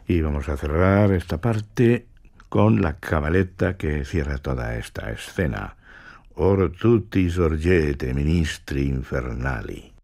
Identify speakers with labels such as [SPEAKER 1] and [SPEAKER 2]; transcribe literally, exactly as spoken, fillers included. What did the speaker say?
[SPEAKER 1] Y vamos a cerrar esta parte con la cabaletta que cierra toda esta escena. Or tutti sorgete, ministri infernali.